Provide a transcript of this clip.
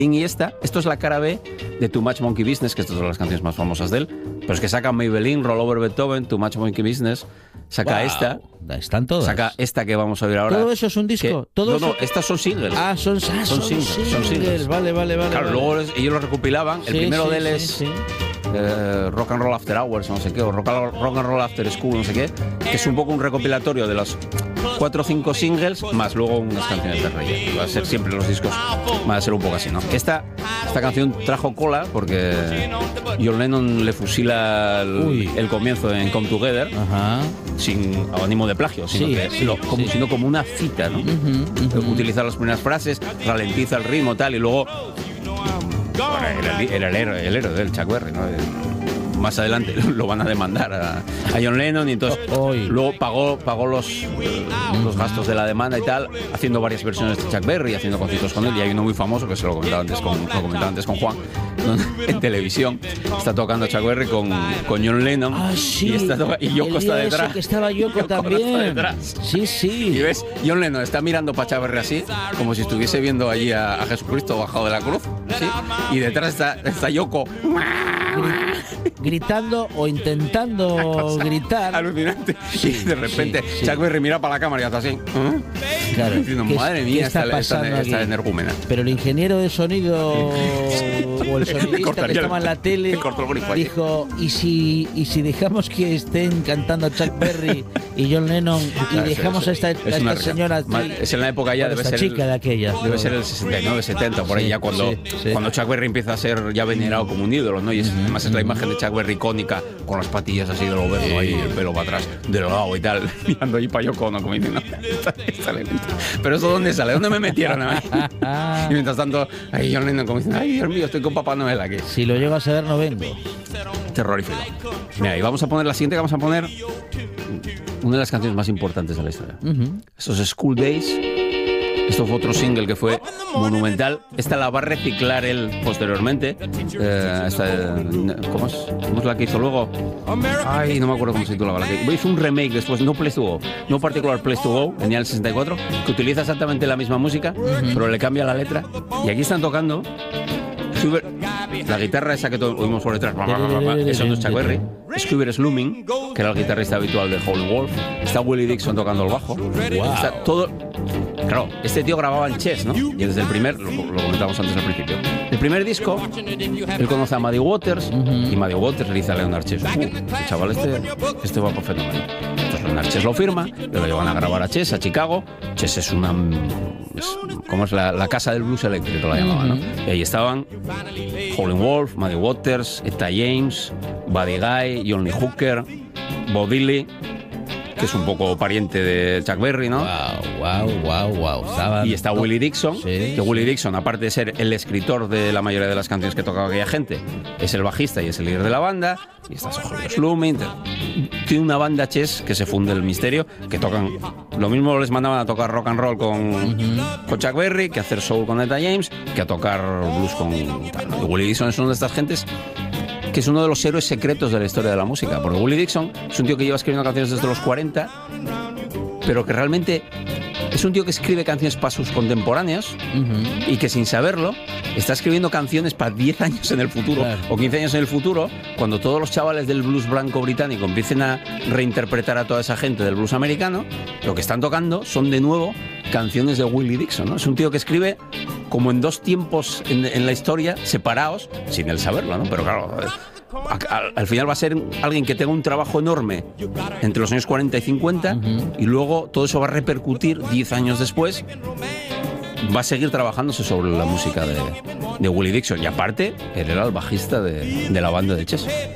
Y esto es la cara B de Too Much Monkey Business, que es otra de las canciones más famosas de él. Pero es que saca Maybelline, Roll Over Beethoven, Too Much Monkey Business, saca esta. Están todas. Saca esta que vamos a oír ahora. ¿Todo eso es un disco? ¿Todo eso? Estas son singles. Son singles. Vale. Claro, luego ellos lo recopilaban. El primero de él es Rock and Roll After Hours, no sé qué, o Rock and Roll After School, no sé qué, que es un poco un recopilatorio de los 4 o 5 singles, más luego unas canciones de relleno. Va a ser siempre los discos, van a ser un poco así, ¿no? Esta canción trajo cola porque John Lennon le fusila el comienzo en Come Together, sin ánimo de plagio, sino como una cita, ¿no? Utiliza las primeras frases, ralentiza el ritmo, tal, y luego era el héroe del Chuck Berry, ¿no? Más adelante lo van a demandar a John Lennon y entonces luego pagó los gastos de la demanda y tal, haciendo varias versiones de Chuck Berry, haciendo conciertos con él, y hay uno muy famoso que se lo comentaba antes con Juan, donde en televisión está tocando Chuck Berry con John Lennon y Yoko está detrás. Que estaba Yoko también. Sí. Y ves, John Lennon está mirando para Chuck Berry así, como si estuviese viendo allí a Jesucristo bajado de la cruz, ¿sí? Y detrás está Yoko gritando o intentando gritar. Alucinante. Y de repente Chuck Berry mira para la cámara y hace así. Claro. Diciendo, madre mía, esta energúmena. Pero el ingeniero de sonido o el sonidista que estaba en la tele dijo, ¿y si dejamos que estén cantando Chuck Berry y John Lennon y dejamos a esta señora? Es en la época ya, debe ser chica de aquella. Debe ser el 69, 70, por ahí ya cuando Chuck Berry empieza a ser ya venerado como un ídolo, ¿no? Y además es la imagen de Chuck Berry icónica, con las patillas así de lo verde, ahí el pelo para atrás, de lo lado y tal, mirando ahí para Yoko Ono, como diciendo, pero eso ¿dónde sale? ¿Dónde me metieron a mí? Y mientras tanto, ahí John Lennon como diciendo, ay, Dios mío, estoy con Papá Noel aquí. Si lo llego a saber, no vengo. Terrorífico. Mira, y vamos a poner la siguiente, que vamos a poner una de las canciones más importantes de la historia. Esto es School Days. Esto fue otro single que fue monumental. Esta la va a reciclar él posteriormente. ¿Cómo es la que hizo luego? Ay, no me acuerdo cómo se titulaba la que hizo un remake después, no Place to Go, no Particular Place to Go, venía el 64, que utiliza exactamente la misma música, pero le cambia la letra. Y aquí están tocando la guitarra esa que oímos por detrás, eso no es Chuck Berry. Es Hubert Slumming, que era el guitarrista habitual de Howlin' Wolf. Está Willie Dixon tocando el bajo. Está todo. Claro, este tío grababa en Chess, ¿no? Y desde el primer, lo comentábamos antes al principio, el primer disco, él conoce a Muddy Waters y Muddy Waters le dice a Leonard Chess, el chaval este va por fenómeno. Entonces Leonard Chess lo firma, lo llevan a grabar a Chess, a Chicago. Chess es como es la casa del blues eléctrico, la llamaban, ¿no? Y ahí estaban Howlin' Wolf, Muddy Waters, Etta James, Buddy Guy, John Lee Hooker, Bo Diddley, que es un poco pariente de Chuck Berry, ¿no? Wow. Y está Willie Dixon, que Willie Dixon, aparte de ser el escritor de la mayoría de las canciones que tocaba aquella gente, es el bajista y es el líder de la banda. Y está Hubert Slumming. Tiene una banda Chess que se funde el misterio, que tocan. Lo mismo les mandaban a tocar rock and roll con Chuck Berry, que a hacer soul con Etta James, que a tocar blues con tal, ¿no? Y Willie Dixon es una de estas gentes que es uno de los héroes secretos de la historia de la música, porque Willie Dixon es un tío que lleva escribiendo canciones desde los 40, pero que realmente es un tío que escribe canciones para sus contemporáneos y que sin saberlo está escribiendo canciones para 10 años en el futuro, o 15 años en el futuro, cuando todos los chavales del blues blanco británico empiecen a reinterpretar a toda esa gente del blues americano. Lo que están tocando son de nuevo canciones de Willie Dixon, ¿no? Es un tío que escribe como en dos tiempos en la historia, separados, sin él saberlo, ¿no? Pero claro, al final va a ser alguien que tenga un trabajo enorme entre los años 40 y 50 y luego todo eso va a repercutir 10 años después. Va a seguir trabajándose sobre la música de Willie Dixon, y aparte él era el bajista de la banda de Chess.